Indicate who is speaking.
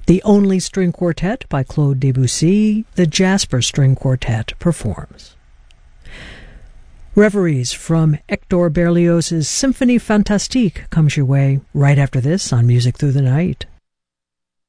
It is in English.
Speaker 1: The Only String Quartet by Claude Debussy, the Jasper String Quartet performs. Reveries from Hector Berlioz's Symphonie Fantastique comes your way right after this on Music Through the Night.